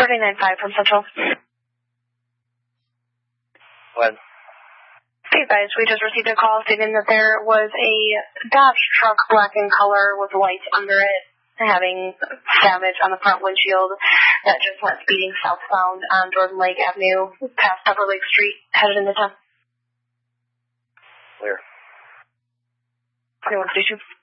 49.5 from Central. What? Hey guys, we just received a call stating that there was a Dodge truck, black in color, with lights under it, having damage on the front windshield that just went speeding southbound on Jordan Lake Avenue, past Upper Lake Street, headed into town. Where? 21 Station.